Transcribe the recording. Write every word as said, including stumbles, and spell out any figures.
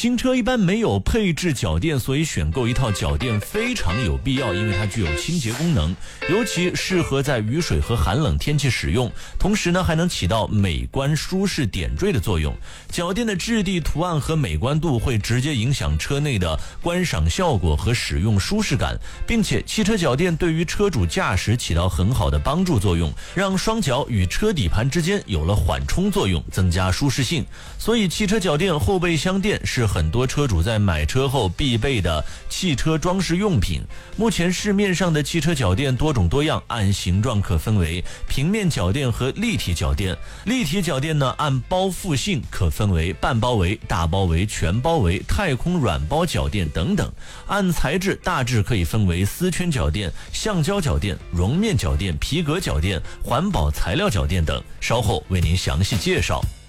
新车一般没有配置脚垫，所以选购一套脚垫非常有必要，因为它具有清洁功能，尤其适合在雨水和寒冷天气使用，同时呢还能起到美观舒适点缀的作用。脚垫的质地、图案和美观度会直接影响车内的观赏效果和使用舒适感，并且汽车脚垫对于车主驾驶起到很好的帮助作用，让双脚与车底盘之间有了缓冲作用，增加舒适性。所以汽车脚垫后备箱垫是很多车主在买车后必备的汽车装饰用品。目前市面上的汽车脚垫多种多样，按形状可分为平面脚垫和立体脚垫。立体脚垫呢，按包覆性可分为半包围、大包围、全包围、太空软包脚垫等等。按材质大致可以分为丝圈脚垫、橡胶脚垫、绒面脚垫、皮革脚垫、环保材料脚垫等。稍后为您详细介绍。